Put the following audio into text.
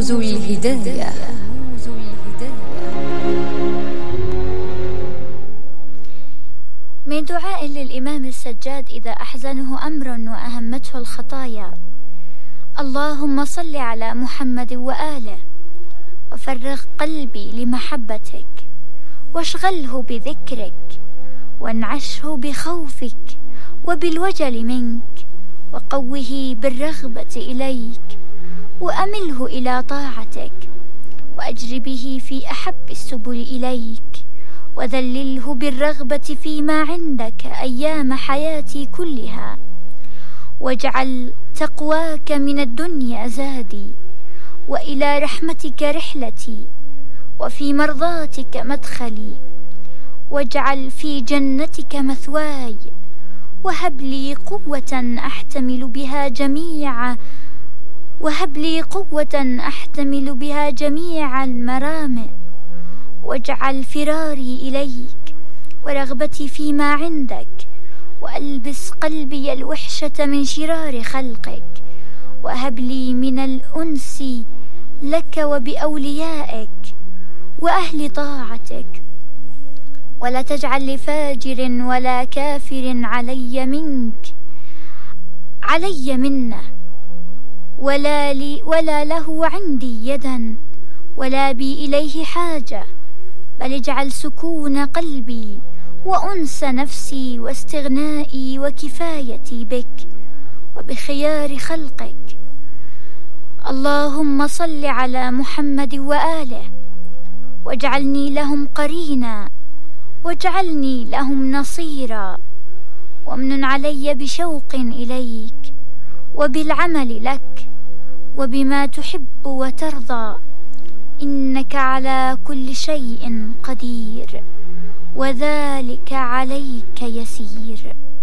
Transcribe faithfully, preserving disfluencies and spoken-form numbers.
رموز الهداية. من دعاء للإمام السجاد إذا أحزنه أمر وأهمته الخطايا: اللهم صل على محمد وآله، وفرغ قلبي لمحبتك، واشغله بذكرك، وانعشه بخوفك وبالوجل منك، وقوه بالرغبة إليك، وأمله إلى طاعتك، وأجر به في أحب السبل إليك، وذلله بالرغبة فيما عندك أيام حياتي كلها، واجعل تقواك من الدنيا زادي، وإلى رحمتك رحلتي، وفي مرضاتك مدخلي، واجعل في جنتك مثواي، وهب لي قوة أحتمل بها جميع وهب لي قوة أحتمل بها جميع المرامع، واجعل فراري إليك ورغبتي فيما عندك، وألبس قلبي الوحشة من شرار خلقك، وهب لي من الأنس لك وبأوليائك وأهل طاعتك، ولا تجعل لفاجر ولا كافر علي منك علي منه، ولا لي ولا له عندي يدا، ولا بي إليه حاجة، بل اجعل سكون قلبي وأنس نفسي واستغنائي وكفايتي بك وبخيار خلقك. اللهم صل على محمد وآله، واجعلني لهم قرينا، واجعلني لهم نصيرا، وامنن علي بشوق إليك وبالعمل لك وبما تحب وترضى، إنك على كل شيء قدير، وذلك عليك يسير.